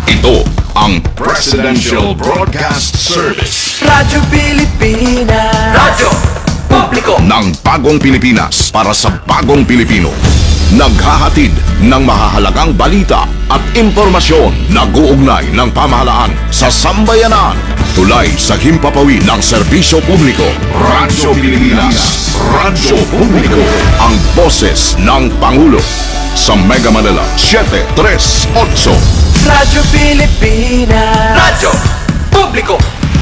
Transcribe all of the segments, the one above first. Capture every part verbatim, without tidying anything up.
Ito ang Presidential Broadcast Service. Radyo Pilipinas. Radyo Publiko ng bagong Pilipinas para sa bagong Pilipino. Naghahatid ng mahahalagang balita at impormasyon na guugnay ng pamahalaan sa sambayanan. Tulay sa himpapawid ng serbisyo publiko. Radyo Pilipinas. Radyo Publiko. Ang boses ng Pangulo. Sa Mega Manila, seven three eight. Radyo Pilipinas. Radyo Publiko.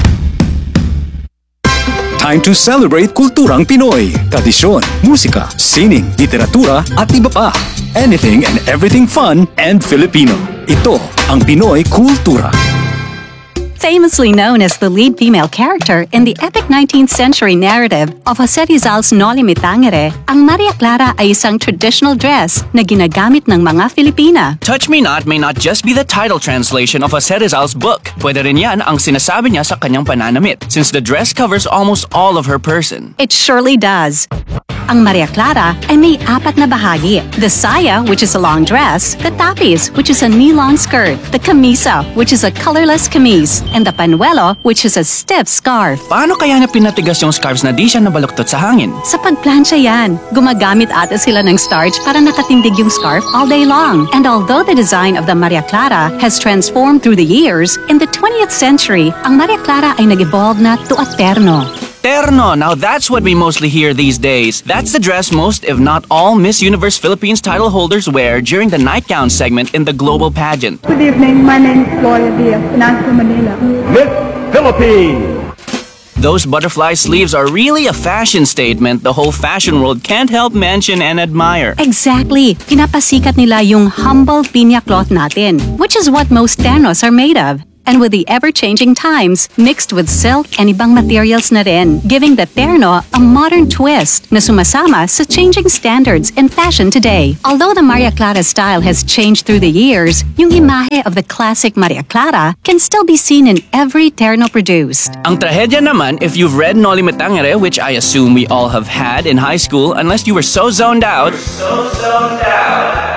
Time to celebrate kulturang Pinoy. Tradisyon, musika, sining, literatura at iba pa. Anything and everything fun and Filipino. Ito ang Pinoy Kultura. Famously known as the lead female character in the epic nineteenth century narrative of Jose Rizal's Noli Me Tangere, ang Maria Clara ay isang traditional dress na ginagamit ng mga Filipina. Touch Me Not may not just be the title translation of Jose Rizal's book. Pwede rin yan ang sinasabi niya sa kanyang pananamit, since the dress covers almost all of her person. It surely does. Ang Maria Clara ay may apat na bahagi. The saya, which is a long dress, the tapis, which is a knee-long skirt, the camisa, which is a colorless camise, and the panuelo, which is a stiff scarf. Paano kaya na pinatigas yung scarves na di siya nabaluktot sa hangin? Sa pagplansya yan, gumagamit ata sila ng starch para nakatindig yung scarf all day long. And although the design of the Maria Clara has transformed through the years, in the twentieth century, ang Maria Clara ay nag-evolve na to a terno. Terno, now that's what we mostly hear these days. That's the dress most, if not all, Miss Universe Philippines title holders wear during the nightgown segment in the global pageant. Good evening, my name is Gloria Diaz, Financial Manila. Miss Philippines! Those butterfly sleeves are really a fashion statement the whole fashion world can't help mention and admire. Exactly. Pinapasikat nila yung humble pinya cloth natin, which is what most ternos are made of. And with the ever-changing times, mixed with silk and ibang materials na rin, giving the terno a modern twist na sumasama sa changing standards in fashion today. Although the Maria Clara style has changed through the years, yung imahe of the classic Maria Clara can still be seen in every terno produced. Ang trahedya naman, if you've read Noli Me Tangere, which I assume we all have had in high school, unless you were so zoned out, so zoned out.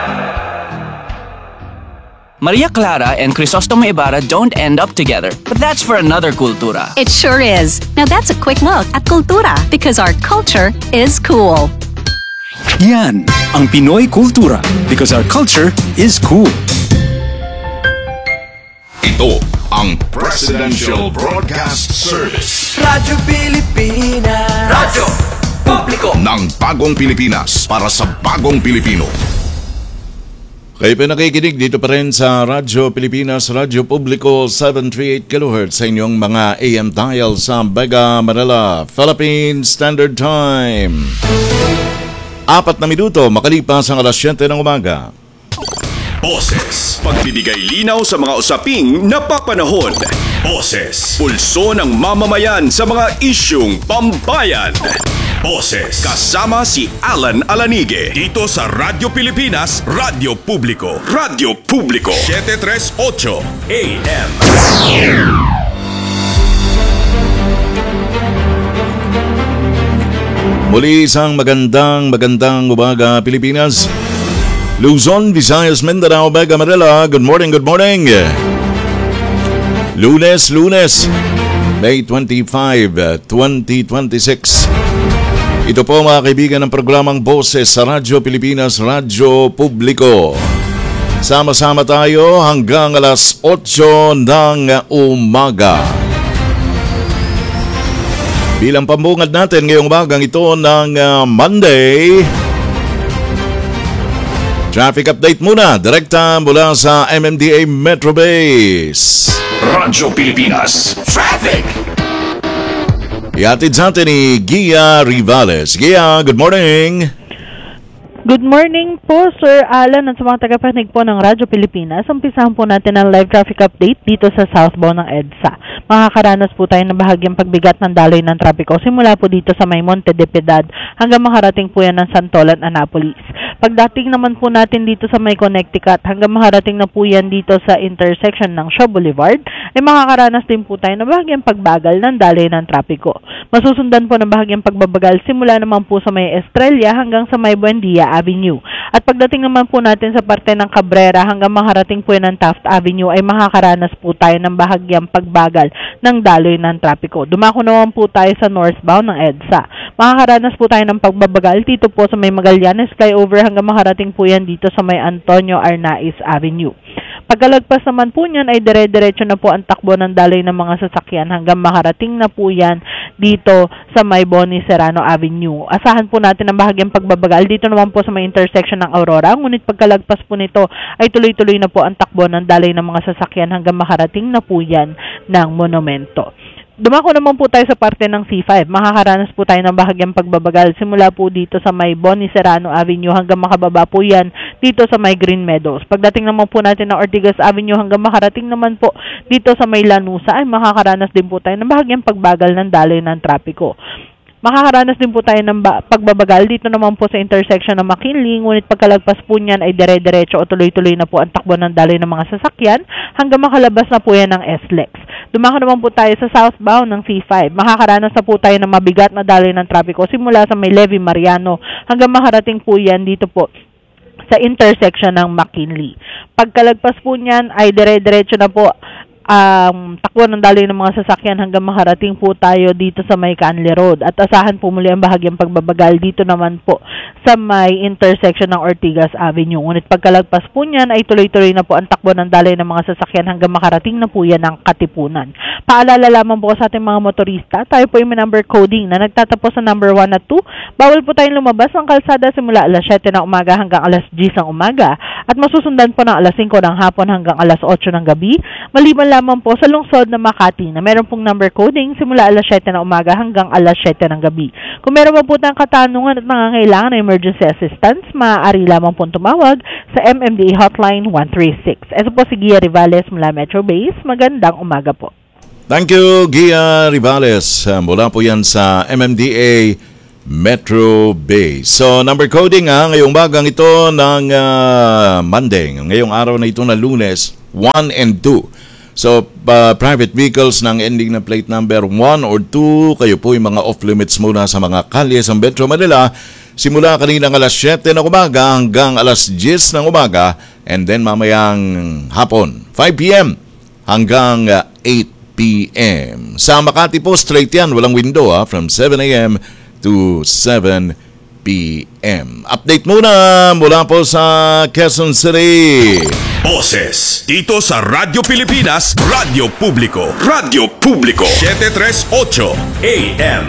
Maria Clara and Crisostomo Ibarra don't end up together, but that's for another kultura. It sure is. Now that's a quick look at kultura, because our culture is cool. Yan ang Pinoy Kultura, because our culture is cool. Ito ang Presidential Broadcast Service. Radyo Pilipinas. Radyo Publiko ng bagong Pilipinas para sa bagong Pilipino. Kayo pa nakikinig dito pa rin sa Radyo Pilipinas, Radyo Publiko, seven thirty-eight kilohertz sa inyong mga A M dial sa Mega Manila, Philippine Standard Time. Apat na minuto makalipas ang alas siyete ng umaga. Boses, pagbibigay linaw sa mga usaping napapanahon. Boses, pulso ng mamamayan sa mga isyung pambayan. Boses, kasama si Alan Alanige dito sa Radyo Pilipinas, Radyo Publiko. Radyo Publiko, seven three eight A M. Muli isang magandang magandang umaga Pilipinas. Luzon, Visayas, Mindanao, Mega Manila. Good morning, good morning. Lunes, Lunes, May twenty-fifth, twenty twenty-six. Ito po mga kaibigan ng programang Boses sa Radyo Pilipinas, Radyo Publiko. Sama-sama tayo hanggang alas otso ng umaga. Bilang pambungad natin ngayong umagang ito ng uh, Monday, traffic update muna, direkta mula sa M M D A Metro Base. Radyo Pilipinas, Traffic! Ihatid sa atin ni Gia Rivales. Gia, good morning! Good morning po, Sir Alan at sa mga tagapanig po ng Radyo Pilipinas. Umpisahan po natin ang live traffic update dito sa southbound ng EDSA. Makakaranas po tayo ng bahagyang pagbigat ng daloy ng trapiko simula po dito sa may Monte de Piedad hanggang makarating po yan ng Santolan, Annapolis. Pagdating naman po natin dito sa may Connecticut, hanggang makarating na po yan dito sa intersection ng Shaw Boulevard, ay makakaranas din po tayo ng bahagyang pagbagal ng daloy ng trapiko. Masusundan po ng bahagyang pagbabagal simula naman po sa may Estrella hanggang sa may Buendia Avenue. At pagdating naman po natin sa parte ng Cabrera hanggang makarating po yan ng Taft Avenue ay makakaranas po tayo ng bahagyang pagbagal ng daloy ng trapiko. Dumako naman po tayo sa northbound ng EDSA. Makakaranas po tayo ng pagbabagal dito po sa may Magallanes Flyover hanggang makarating po yan dito sa may Antonio Arnaiz Avenue. Pagkalagpas naman po niyan ay dire-diretso na po ang takbo ng daloy ng mga sasakyan hanggang makarating na po yan dito sa may Bonnie Serrano Avenue. Asahan po natin ang bahagyang pagbabagal dito naman po sa may intersection ng Aurora, ngunit pagkalagpas po nito ay tuloy-tuloy na po ang takbo ng daloy ng mga sasakyan hanggang makarating na po yan ng Monumento. Dumako naman po tayo sa parte ng C five. Makakaranas po tayo ng bahagyang pagbabagal simula po dito sa may Bonnie Serrano Avenue hanggang makababa po yan dito sa may Green Meadows. Pagdating naman po natin ng Ortigas Avenue hanggang makarating naman po dito sa may Lanusa ay makakaranas din po tayo ng bahagyang pagbagal ng daloy ng trapiko. Makakaranas din po tayo ng ba- pagbabagal dito naman po sa intersection ng McKinley, ngunit pagkalagpas po niyan ay dire-diretso o tuloy-tuloy na po ang takbo ng daloy ng mga sasakyan hanggang makalabas na po yan ng S L E X. Dumako naman po tayo sa southbound ng C five. Makakaranas na po tayo ng mabigat na daloy ng trapiko simula sa may Levi Mariano hanggang makarating po yan dito po sa intersection ng McKinley. Pagkalagpas po niyan ay dire-diretso na po um, takbo ng daloy ng mga sasakyan hanggang makarating po tayo dito sa may Canley Road. At asahan po muli ang bahagyang pagbabagal dito naman po sa may intersection ng Ortigas Avenue. Ngunit pagkalagpas po niyan ay tuloy-tuloy na po ang takbo ng daloy ng mga sasakyan hanggang makarating na po yan ng Katipunan. Paalala lamang po sa ating mga motorista, tayo po yung may number coding na nagtatapos sa number one at two. Bawal po tayong lumabas ng kalsada simula alas siyete ng umaga hanggang alas diyes ng umaga at masusundan po ng alas singko ng hapon hanggang alas otso ng gabi. Maliban lamang po sa lungsod ng Makati na meron pong number coding simula alas siyete ng umaga hanggang alas siyete ng gabi. Kung meron po po tayong katanungan at nangangailangan ng emergency assistance, maaari lamang pong tumawag sa M M D A Hotline one three six. Ito po si Gia Rivales mula Metro Base. Magandang umaga po. Thank you, Gia Rivales. Uh, mula po yan sa M M D A Metro Base. So, number coding ha, ngayong bagang ito ng uh, Monday, ngayong araw na ito na Lunes, one and two. So, uh, private vehicles ng ending na plate number one or two, kayo po yung mga off-limits muna sa mga kalye sa Metro Manila, simula kaninang alas siyete ng umaga hanggang alas diyes ng umaga, and then mamayang hapon, five p.m. hanggang uh, eight p.m. Sa Makati po, straight yan, walang window ha, from seven a.m. to seven p.m. Update muna mula po sa Quezon City. Boses dito sa Radyo Pilipinas, Radyo Publiko, Radyo Publiko, seven thirty-eight A M.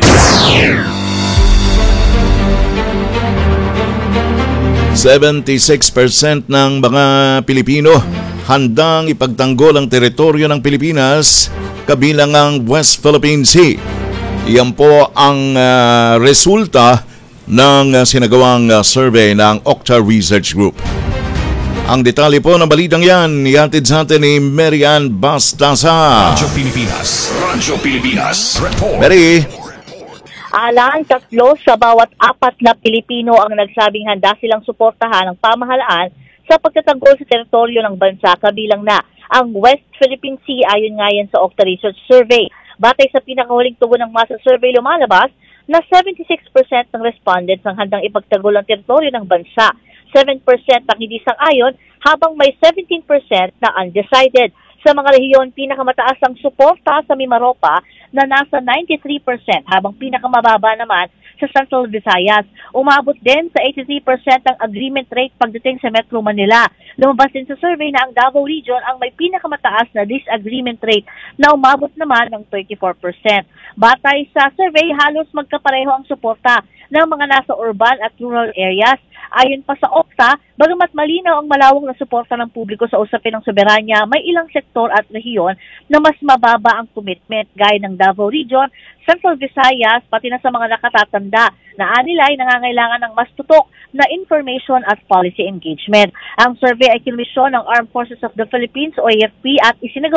seventy-six percent ng mga Pilipino handang ipagtanggol ang teritoryo ng Pilipinas kabilang ang West Philippine Sea. Iyan po ang uh, resulta ng uh, sinagawang uh, survey ng Okta Research Group. Ang detalye po ng balitang yan, ihatid sa atin ni Mary Ann Bastasa. Radyo Pilipinas, Radyo Pilipinas, report. Mary. Alang tatlo sa bawat apat na Pilipino ang nagsabing handa silang suportahan ng pamahalaan sa pagtatanggol sa teritoryo ng bansa, kabilang na ang West Philippine Sea, ayon nga yan sa Okta Research Survey. Batay sa pinakahuling tugon ng masa survey, lumalabas na seventy-six percent ng respondents ang handang ipagtanggol ang teritoryo ng bansa, seven percent ang hindi sang-ayon, habang may seventeen percent na undecided. Sa mga rehiyon, pinakamataas ang suporta sa Mimaropa na nasa ninety-three percent, habang pinakamababa naman sa Central Visayas. Umabot din sa eighty-three percent ang agreement rate pagdating sa Metro Manila. Lumabas din sa survey na ang Davao Region ang may pinakamataas na disagreement rate na umabot naman ng thirty-four percent. Batay sa survey, halos magkapareho ang suporta ng mga nasa urban at rural areas. Ayon pa sa Okta, bagamat malinaw ang malawak na suporta ng publiko sa usapin ng soberanya, may ilang sektor at rehiyon na mas mababa ang commitment, gaya ng Davao Region, Central Visayas, pati na sa mga nakatatanda na anilay nangangailangan ng mas tutok na information at policy engagement. Ang survey ay kinmisyon ng Armed Forces of the Philippines o A F P at isinagawa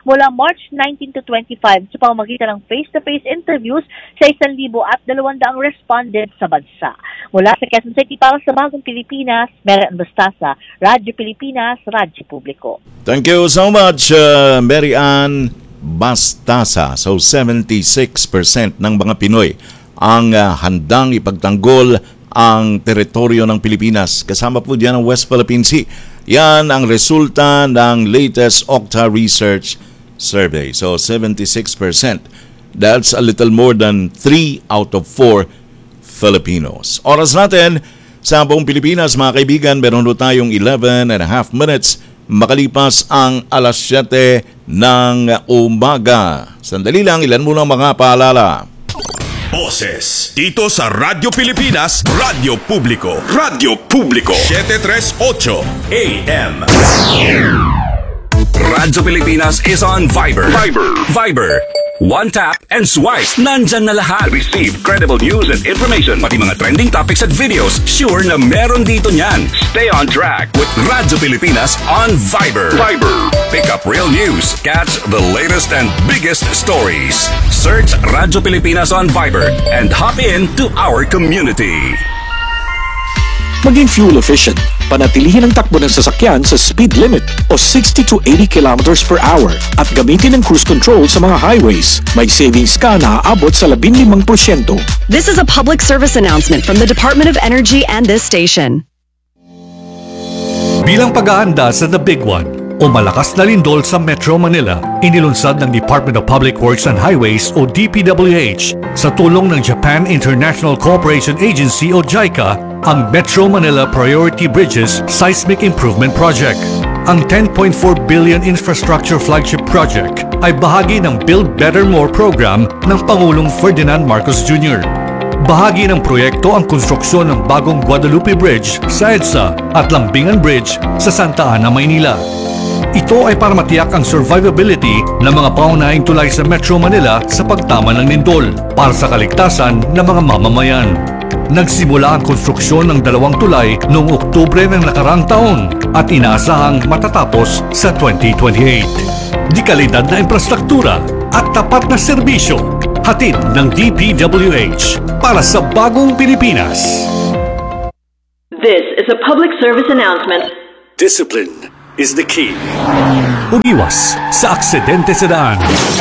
mula March nineteen to twenty-five sa pamamagitan ng face-to-face interviews sa isang libo at dalawang daang respondents sa bansa. Mula sa Quezon City para sa Bagong Pilipinas, Mary Ann Bastasa, Radyo Pilipinas, Radyo Publiko. Thank you so much, uh, Mary Ann Bastasa. So seventy-six percent ng mga Pinoy ang uh, handang ipagtanggol ang teritoryo ng Pilipinas. Kasama po diyan ang West Philippine Sea. Yan ang resulta ng latest Okta Research Survey. So seventy-six percent. That's a little more than three out of four Filipinos. Oras natin sa buong Pilipinas, mga kaibigan, meron po tayong eleven and a half minutes makalipas ang alas siyete ng umaga. Sandali lang, ilan muna mga paalala. Boses dito sa Radyo Pilipinas, Radyo Publiko, Radyo Publiko, seven thirty-eight A M. Radyo Pilipinas is on Viber. Viber. Viber. One tap and swipe. Nandyan na lahat. Receive credible news and information. Pati mga trending topics at videos. Sure na meron dito niyan. Stay on track with Radyo Pilipinas on Viber. Viber. Pick up real news. Catch the latest and biggest stories. Search Radyo Pilipinas on Viber and hop in to our community. Maging fuel efficient. Panatilihin ang takbo ng sasakyan sa speed limit o sixty to eighty kilometers per hour at gamitin ang cruise control sa mga highways. May savings ka na aabot sa labinlimang porsyento. This is a public service announcement from the Department of Energy and this station. Bilang pag-aanda sa The Big One o malakas na lindol sa Metro Manila, inilunsad ng Department of Public Works and Highways o D P W H sa tulong ng Japan International Cooperation Agency o JICA ang Metro Manila Priority Bridges Seismic Improvement Project. Ang ten point four billion infrastructure flagship project ay bahagi ng Build Better More program ng Pangulong Ferdinand Marcos Junior Bahagi ng proyekto ang konstruksyon ng bagong Guadalupe Bridge sa EDSA at Lambingan Bridge sa Santa Ana, Maynila. Ito ay para matiyak ang survivability ng mga paunahing tulay sa Metro Manila sa pagtama ng lindol para sa kaligtasan ng mga mamamayan. Nagsimula ang konstruksyon ng dalawang tulay noong Oktubre ng nakarang taon at inaasahang matatapos sa twenty twenty-eight. Di kalidad na infrastruktura at tapat na serbisyo, hatid ng D P W H para sa bagong Pilipinas. This is a public service announcement. Discipline is the key. Umiwas sa aksidente sa daan.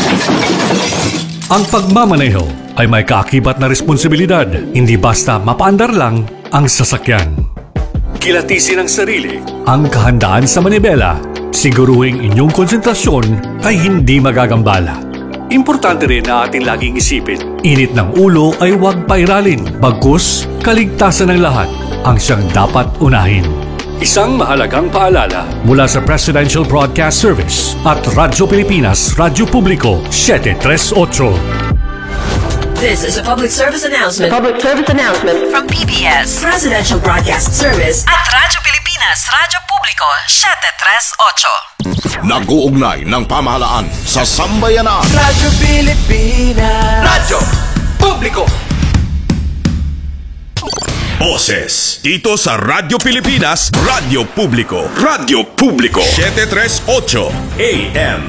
Ang pagmamaneho ay may kaakibat na responsibilidad, hindi basta mapaandar lang ang sasakyan. Kilatisin ang sarili, ang kahandaan sa manibela, siguruhing inyong konsentrasyon ay hindi magagambala. Importante rin na ating laging isipin, init ng ulo ay huwag pairalin, bagkus kaligtasan ng lahat ang siyang dapat unahin. Isang mahalagang paalala mula sa Presidential Broadcast Service at Radyo Pilipinas, Radyo Publiko, seven thirty-eight. This is a public service announcement. Public service announcement from P B S Presidential Broadcast Service at Radyo Pilipinas, Radyo Publiko, seven thirty-eight. Nag-uugnay ng pamahalaan sa sambayanan. Radyo Pilipinas, Radyo Publiko. Boses dito sa Radyo Pilipinas, Radyo Publiko, Radyo Publiko, seven thirty-eight A M.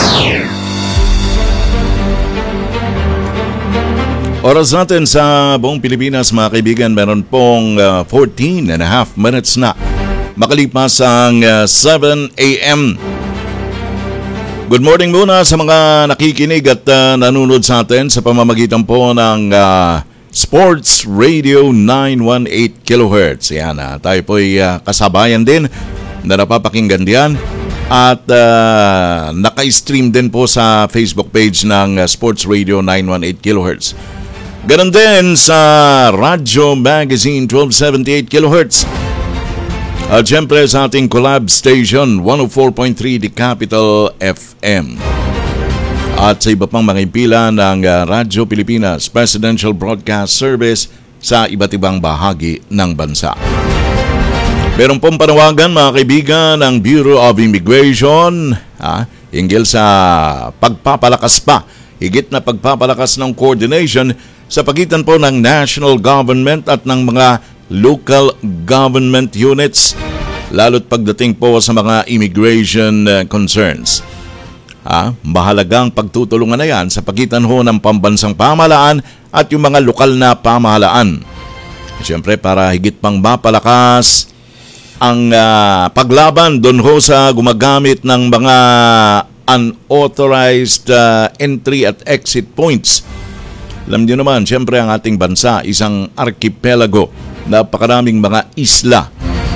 Oras natin sa buong Pilipinas, mga kaibigan, meron pong uh, fourteen and a half minutes na makalipas ang uh, seven A M. Good morning muna sa mga nakikinig at uh, nanonood sa atin sa pamamagitan po ng uh, Sports Radio nine eighteen kilohertz. Yan, uh, tayo po ay uh, kasabayan din na napapakinggan diyan at uh, naka-stream din po sa Facebook page ng uh, Sports Radio nine eighteen kilohertz. Ganon din sa Radyo Magazine twelve seventy-eight kilohertz. At syempre sa ating collab station one oh four point three The Capital F M. At sa iba pang mga impila ng uh, Radyo Pilipinas Presidential Broadcast Service sa iba't ibang bahagi ng bansa. Meron pong panawagan, mga kaibigan, ng Bureau of Immigration ah, hinggil sa pagpapalakas pa, higit na pagpapalakas ng coordination sa pagitan po ng national government at ng mga local government units, lalo't pagdating po sa mga immigration uh, concerns. Ah, mahalagang pagtutulungan na yan sa pagitan ho ng pambansang pamahalaan at yung mga lokal na pamahalaan. Siyempre para higit pang mapalakas ang uh, paglaban doon ho sa gumagamit ng mga unauthorized uh, entry at exit points. Alam niyo naman, siyempre ang ating bansa, isang archipelago, napakaraming mga isla.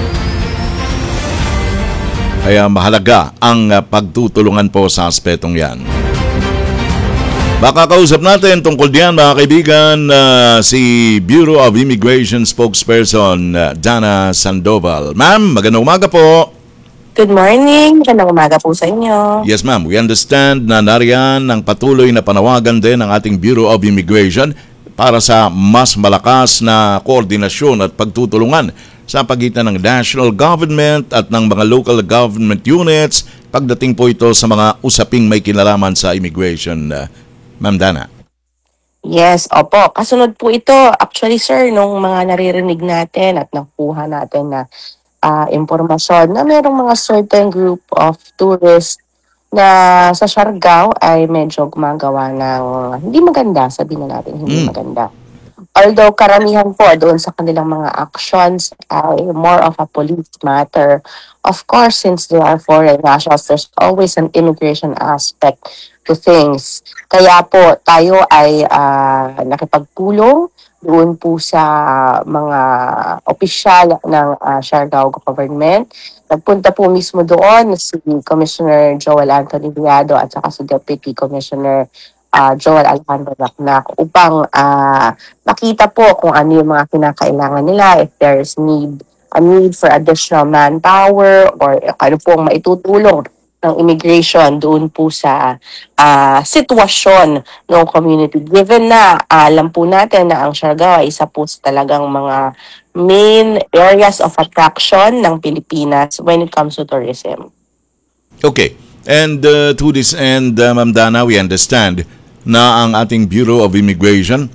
Kaya mahalaga ang uh, pagtutulungan po sa aspetong yan. Makakausap natin tungkol diyan mga kaibigan uh, si Bureau of Immigration spokesperson uh, Dana Sandoval. Ma'am, magandang umaga po. Good morning. Magandang umaga po sa inyo. Yes ma'am, we understand na nariyan ang patuloy na panawagan din ng ating Bureau of Immigration para sa mas malakas na koordinasyon at pagtutulungan sa pagitan ng national government at ng mga local government units pagdating po ito sa mga usaping may kinalaman sa immigration. Uh, Ma'am Dana. Yes, opo. Kasunod po ito, actually sir, nung mga naririnig natin at nakuha natin na uh, impormasyon na mayroong mga certain group of tourists na sa Siargao ay medyo gumagawa ng hindi maganda, sabihin na natin hindi mm. maganda. Although karamihan po doon sa kanilang mga actions ay more of a police matter. Of course, since they are foreign nationals, there's always an immigration aspect to things. Kaya po tayo ay uh, nakipagpulong doon po sa mga opisyal ng uh, Siargao government. Nagpunta po mismo doon si Commissioner Joel Anthony Viado at saka si Deputy Commissioner uh, Joel Alejandro Naknak upang uh, makita po kung ano yung mga kinakailangan nila, if there's need a need for additional manpower or ano po ang maitutulong ng immigration doon po sa uh, sitwasyon ng community. Given na uh, alam po natin na ang Siargao ay isa po sa talagang mga main areas of attraction ng Pilipinas when it comes to tourism. Okay. And uh, to this end, uh, Ma'am Dana, we understand na ang ating Bureau of Immigration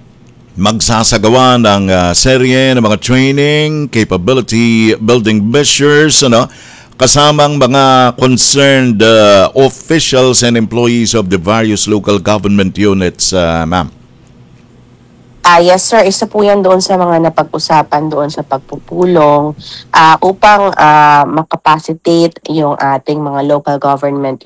magsasagawa ng uh, serye ng mga training, capability building measures, ano, kasamang mga concerned uh, officials and employees of the various local government units, uh, ma'am. Ah, yes sir, isa po yan doon sa mga napag-usapan doon sa pagpupulong uh, upang uh, makapacitate yung ating mga local government